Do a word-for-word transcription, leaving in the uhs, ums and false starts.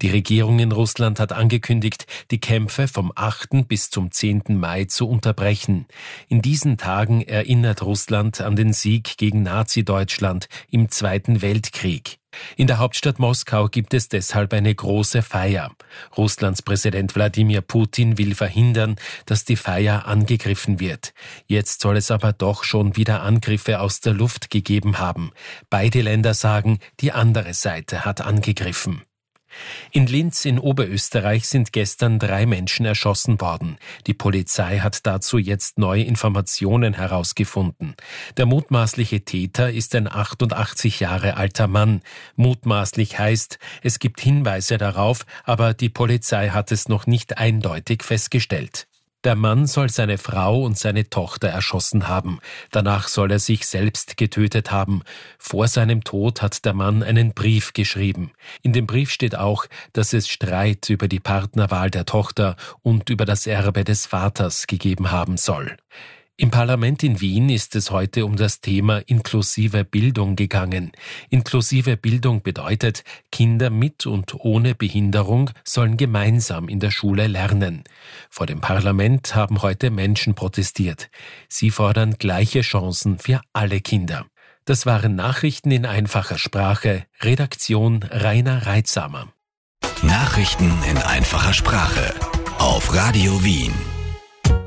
Die Regierung in Russland hat angekündigt, die Kämpfe vom achten bis zum zehnten Mai zu unterbrechen. In diesen Tagen erinnert Russland an den Sieg gegen Nazi-Deutschland im Zweiten Weltkrieg. In der Hauptstadt Moskau gibt es deshalb eine große Feier. Russlands Präsident Wladimir Putin will verhindern, dass die Feier angegriffen wird. Jetzt soll es aber doch schon wieder Angriffe aus der Luft gegeben haben. Beide Länder sagen, die andere Seite hat angegriffen. In Linz in Oberösterreich sind gestern drei Menschen erschossen worden. Die Polizei hat dazu jetzt neue Informationen herausgefunden. Der mutmaßliche Täter ist ein achtundachtzig Jahre alter Mann. Mutmaßlich heißt, es gibt Hinweise darauf, aber die Polizei hat es noch nicht eindeutig festgestellt. Der Mann soll seine Frau und seine Tochter erschossen haben. Danach soll er sich selbst getötet haben. Vor seinem Tod hat der Mann einen Brief geschrieben. In dem Brief steht auch, dass es Streit über die Partnerwahl der Tochter und über das Erbe des Vaters gegeben haben soll. Im Parlament in Wien ist es heute um das Thema inklusive Bildung gegangen. Inklusive Bildung bedeutet, Kinder mit und ohne Behinderung sollen gemeinsam in der Schule lernen. Vor dem Parlament haben heute Menschen protestiert. Sie fordern gleiche Chancen für alle Kinder. Das waren Nachrichten in einfacher Sprache. Redaktion Rainer Reitsamer. Nachrichten in einfacher Sprache auf Radio Wien.